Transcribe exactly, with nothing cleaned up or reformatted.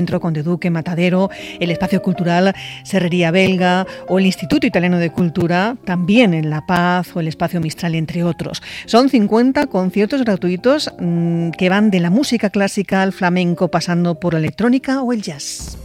Centro Conde Duque, Matadero, el Espacio Cultural Serrería Belga o el Instituto Italiano de Cultura, también en La Paz o el Espacio Mistral, entre otros. Son cincuenta conciertos gratuitos mmm, que van de la música clásica al flamenco, pasando por la electrónica o el jazz.